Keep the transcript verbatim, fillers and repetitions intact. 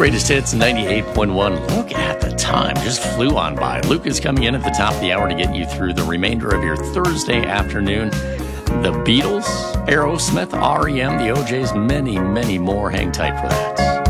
Greatest hits ninety-eight point one. Look at the time. Just flew on by. Luke is coming in at the top of the hour to get you through the remainder of your Thursday afternoon. The Beatles, Aerosmith, R E M, the O Js, many, many more. Hang tight for that.